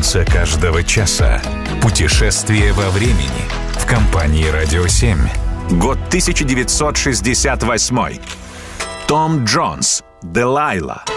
Танце каждого часа. Путешествие во времени. В компании «Радио 7». Год 1968. Том Джонс. «Делайла».